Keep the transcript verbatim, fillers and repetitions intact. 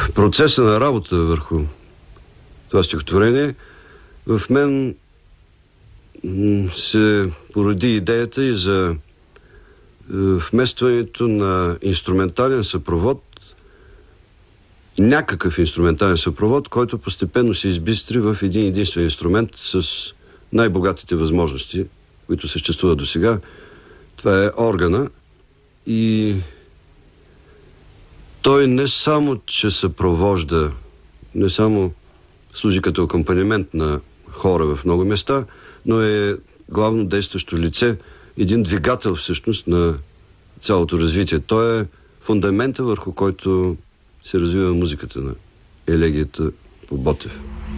процеса на работа върху това стихотворение, в мен се породи идеята и за вместването на инструментален съпровод, някакъв инструментален съпровод, който постепенно се избистри в един единствен инструмент с най-богатите възможности, които съществуват до сега. Това е органа и той не само, че съпровожда, не само служи като акомпанемент на хора в много места, но е главно действащо лице, един двигател всъщност на цялото развитие. Той е фундамента, върху който се развива музиката на елегията по Ботев.